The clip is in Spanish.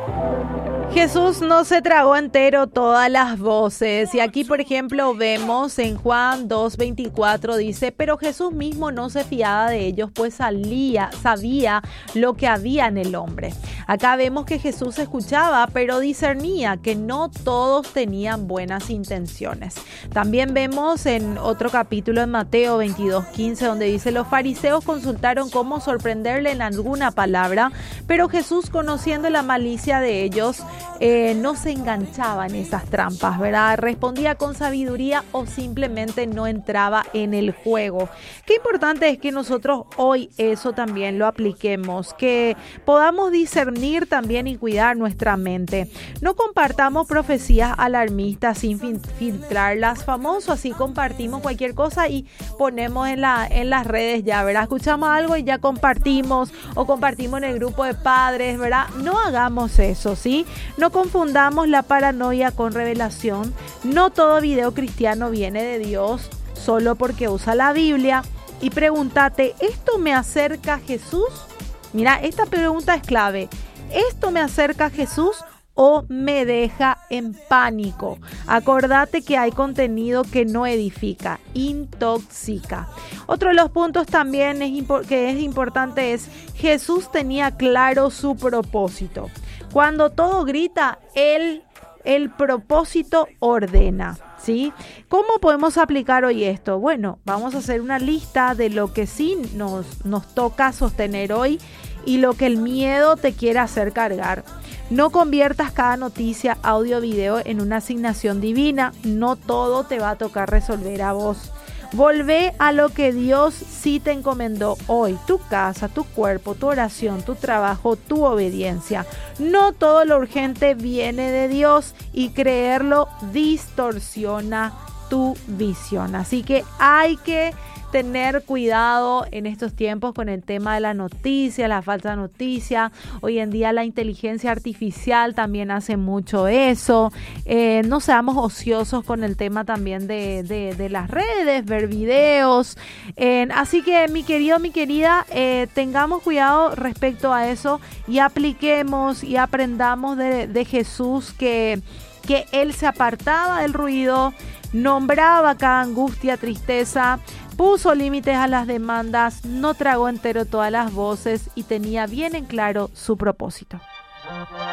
Jesús no se tragó entero todas las voces. Y aquí, por ejemplo, vemos en Juan 2:24 dice, pero Jesús mismo no se fiaba de ellos, pues sabía lo que había en el hombre. Acá vemos que Jesús escuchaba, pero discernía que no todos tenían buenas intenciones. También vemos en otro capítulo en Mateo 22:15, donde dice, los fariseos consultaron cómo sorprenderle en alguna palabra, pero Jesús, conociendo la malicia de ellos, no se enganchaba en esas trampas, ¿verdad? Respondía con sabiduría o simplemente no entraba en el juego. Qué importante es que nosotros hoy eso también lo apliquemos, que podamos discernir también y cuidar nuestra mente. No compartamos profecías alarmistas sin filtrarlas, famoso, así compartimos cualquier cosa y ponemos en las redes ya, ¿verdad? Escuchamos algo y ya compartimos o compartimos en el grupo de padres, ¿verdad? No hagamos eso, ¿sí? No confundamos la paranoia con revelación. No todo video cristiano viene de Dios solo porque usa la Biblia. Y pregúntate, ¿esto me acerca a Jesús? Mira, esta pregunta es clave. ¿Esto me acerca a Jesús o me deja en pánico? Acordate que hay contenido que no edifica, intoxica. Otro de los puntos también que es importante es, Jesús tenía claro su propósito. Cuando todo grita, el propósito ordena, ¿sí? ¿Cómo podemos aplicar hoy esto? Bueno, vamos a hacer una lista de lo que sí nos toca sostener hoy y lo que el miedo te quiere hacer cargar. No conviertas cada noticia, audio, video en una asignación divina. No todo te va a tocar resolver a vos. Volvé a lo que Dios sí te encomendó hoy, tu casa, tu cuerpo, tu oración, tu trabajo, tu obediencia. No todo lo urgente viene de Dios y creerlo distorsiona tu visión. Así que hay que tener cuidado en estos tiempos con el tema de la noticia, la falsa noticia. Hoy en día la inteligencia artificial también hace mucho eso. No seamos ociosos con el tema también de las redes, ver videos. Así que mi querido, mi querida, tengamos cuidado respecto a eso y apliquemos y aprendamos de Jesús que Él se apartaba del ruido, nombraba cada angustia, tristeza, puso límites a las demandas, no tragó entero todas las voces y tenía bien en claro su propósito.